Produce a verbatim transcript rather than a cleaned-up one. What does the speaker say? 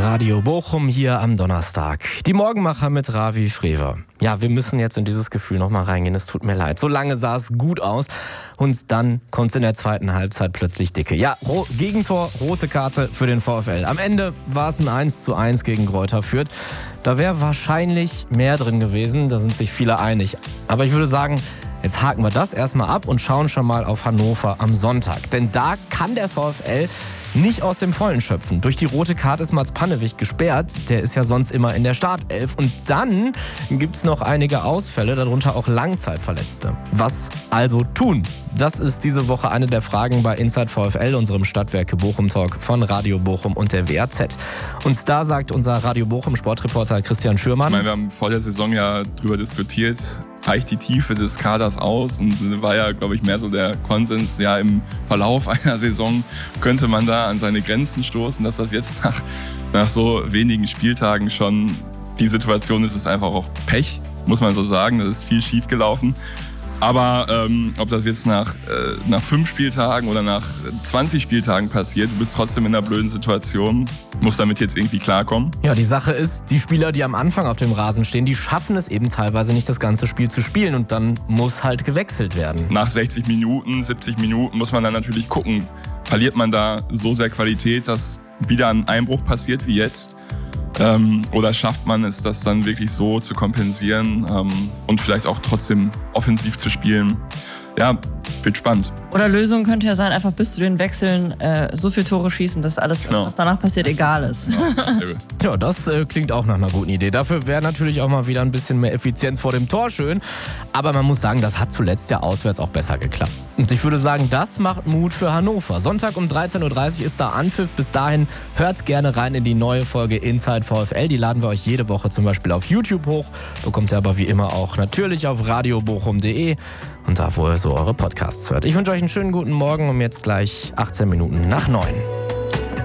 Radio Bochum hier am Donnerstag. Die Morgenmacher mit Ravi Frewer. Ja, wir müssen jetzt in dieses Gefühl nochmal reingehen. Es tut mir leid. So lange sah es gut aus und dann kommt es in der zweiten Halbzeit plötzlich dicke. Ja, Ro- Gegentor, rote Karte für den VfL. Am Ende war es ein eins zu eins gegen Greuther Fürth. Da wäre wahrscheinlich mehr drin gewesen, da sind sich viele einig. Aber ich würde sagen, jetzt haken wir das erstmal ab und schauen schon mal auf Hannover am Sonntag. Denn da kann der VfL nicht aus dem Vollen schöpfen. Durch die rote Karte ist Mats Pannewig gesperrt. Der ist ja sonst immer in der Startelf. Und dann gibt es noch einige Ausfälle, darunter auch Langzeitverletzte. Was also tun? Das ist diese Woche eine der Fragen bei Inside VfL, unserem Stadtwerke Bochum Talk von Radio Bochum und der W A Z. Und da sagt unser Radio Bochum Sportreporter Christian Schürmann: Ich meine, wir haben vor der Saison ja drüber diskutiert, reicht die Tiefe des Kaders aus? Und war ja, glaube ich, mehr so der Konsens, ja, im Verlauf einer Saison könnte man da an seine Grenzen stoßen, dass das jetzt nach, nach so wenigen Spieltagen schon die Situation ist, ist einfach auch Pech, muss man so sagen. Da ist viel schief gelaufen. Aber ähm, ob das jetzt nach, äh, nach fünf Spieltagen oder nach zwanzig Spieltagen passiert, du bist trotzdem in einer blöden Situation, musst damit jetzt irgendwie klarkommen. Ja, die Sache ist, die Spieler, die am Anfang auf dem Rasen stehen, die schaffen es eben teilweise nicht, das ganze Spiel zu spielen. Und dann muss halt gewechselt werden. Nach sechzig Minuten, siebzig Minuten muss man dann natürlich gucken, verliert man da so sehr Qualität, dass wieder ein Einbruch passiert wie jetzt? Ähm, oder schafft man es, das dann wirklich so zu kompensieren ähm, und vielleicht auch trotzdem offensiv zu spielen? Ja, wird spannend. Oder Lösung könnte ja sein, einfach bis zu den Wechseln äh, so viele Tore schießen, dass alles, genau. was danach passiert, egal ist. Ja, sehr gut. Ja, das äh, klingt auch nach einer guten Idee. Dafür wäre natürlich auch mal wieder ein bisschen mehr Effizienz vor dem Tor schön. Aber man muss sagen, das hat zuletzt ja auswärts auch besser geklappt. Und ich würde sagen, das macht Mut für Hannover. Sonntag um dreizehn Uhr dreißig ist da Anpfiff. Bis dahin hört gerne rein in die neue Folge Inside VfL. Die laden wir euch jede Woche zum Beispiel auf YouTube hoch. Bekommt ihr aber wie immer auch natürlich auf radio bochum punkt de und da, wo ihr so eure Podcasts hört. Ich wünsche euch einen schönen guten Morgen um jetzt gleich achtzehn Minuten nach neun.